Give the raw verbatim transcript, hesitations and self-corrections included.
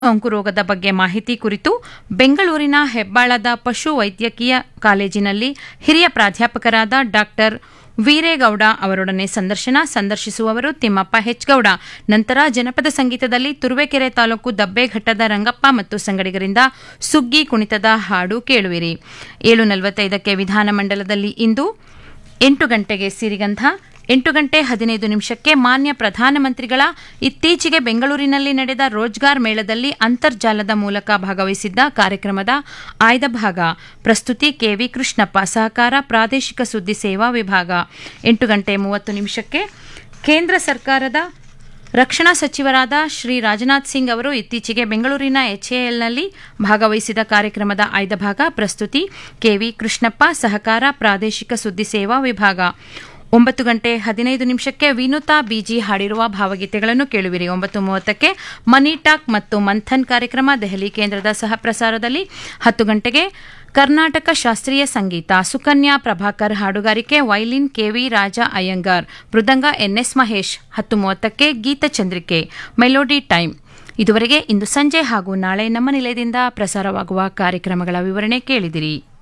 ಸೋಂಕು ರೋಗದ ಬಗ್ಗೆ ಮಾಹಿತಿ ಕುರಿತು ಬೆಂಗಳೂರಿನ ಹೆಬ್ಬಾಳದ ಪಶು ವೈದ್ಯಕೀಯ ಕಾಲೇಜಿನಲ್ಲಿ ಹಿರಿಯ ಪ್ರಾಧ್ಯಾಪಕರಾದ ಡಾಕ್ಟರ್ ವೀರೇಗೌಡ ಅವರೊಡನೆ ಸಂದರ್ಶನ ಸಂದರ್ಶಿಸುವವರು ತಿಮ್ಮಪ್ಪ ಹೆಚ್ಗೌಡ. ನಂತರ ಜನಪದ ಸಂಗೀತದಲ್ಲಿ ತುರುವೇಕೆರೆ ತಾಲೂಕು ದಬ್ಬೆಘಟ್ಟದ ರಂಗಪ್ಪ ಮತ್ತು ಸಂಗಡಿಗರಿಂದ ಸುಗ್ಗಿ ಕುಣಿತದ ಹಾಡು ಕೇಳುವಿರಿ. ಏಳು ನಲವತ್ತೈದಕ್ಕೆ ವಿಧಾನಮಂಡಲದಲ್ಲಿ ಇಂದು, ಎಂಟು ಗಂಟೆಗೆ ಸಿರಿಗಂಧ, ಎಂಟು ಗಂಟೆ ಹದಿನೈದು ನಿಮಿಷಕ್ಕೆ ಮಾನ್ಯ ಪ್ರಧಾನಮಂತ್ರಿಗಳ ಇತ್ತೀಚೆಗೆ ಬೆಂಗಳೂರಿನಲ್ಲಿ ನಡೆದ ರೋಜ್ಗಾರ್ ಮೇಳದಲ್ಲಿ ಅಂತರ್ಜಾಲದ ಮೂಲಕ ಭಾಗವಹಿಸಿದ್ದ ಕಾರ್ಯಕ್ರಮದ ಆಯ್ದ ಭಾಗ. ಪ್ರಸ್ತುತಿ ಕೆವಿ ಕೃಷ್ಣಪ್ಪ. ಸಹಕಾರ ಪ್ರಾದೇಶಿಕ ಸುದ್ದಿ ಸೇವಾ ವಿಭಾಗ. ಎಂಟು ಗಂಟೆ ಮೂವತ್ತು ನಿಮಿಷಕ್ಕೆ ಕೇಂದ್ರ ಸರ್ಕಾರದ ರಕ್ಷಣಾ ಸಚಿವರಾದ ಶ್ರೀ ರಾಜನಾಥ್ ಸಿಂಗ್ ಅವರು ಇತ್ತೀಚೆಗೆ ಬೆಂಗಳೂರಿನ ಎಚ್ಎಎಲ್ನಲ್ಲಿ ಭಾಗವಹಿಸಿದ ಕಾರ್ಯಕ್ರಮದ ಆಯ್ದ ಭಾಗ. ಪ್ರಸ್ತುತಿ ಕೆವಿ ಕೃಷ್ಣಪ್ಪ. ಸಹಕಾರ ಪ್ರಾದೇಶಿಕ ಸುದ್ದಿ ಸೇವಾ ವಿಭಾಗ. ಒಂಬತ್ತು ಗಂಟೆ ಹದಿನೈದು ನಿಮಿಷಕ್ಕೆ ವಿನುತಾ ಬಿಜಿ ಹಾಡಿರುವ ಭಾವಗೀತೆಗಳನ್ನು ಕೇಳುವಿರಿ. ಒಂಬತ್ತು ಮೂವತ್ತಕ್ಕೆ ಮನಿ ಟಾಕ್ ಮತ್ತು ಮಂಥನ್ ಕಾರ್ಯಕ್ರಮ ದೆಹಲಿ ಕೇಂದ್ರದ ಸಹ ಪ್ರಸಾರದಲ್ಲಿ. ಹತ್ತು ಗಂಟೆಗೆ ಕರ್ನಾಟಕ ಶಾಸ್ತ್ರೀಯ ಸಂಗೀತ. ಸುಕನ್ಯಾ ಪ್ರಭಾಕರ್ ಹಾಡುಗಾರಿಕೆ. ವೈಲಿನ್ ಕೆವಿ ರಾಜ ಅಯ್ಯಂಗಾರ್. ಮೃದಂಗ ಎನ್ಎಸ್ ಮಹೇಶ್. ಹತ್ತು ಮೂವತ್ತಕ್ಕೆ ಗೀತಚಂದ್ರಿಕೆ ಮೆಲೋಡಿ ಟೈಮ್. ಇದುವರೆಗೆ ಇಂದು ಸಂಜೆ ಹಾಗೂ ನಾಳೆ ನಮ್ಮ ನಿಲಯದಿಂದ ಪ್ರಸಾರವಾಗುವ ಕಾರ್ಯಕ್ರಮಗಳ ವಿವರಣೆ ಕೇಳಿದಿರಿ.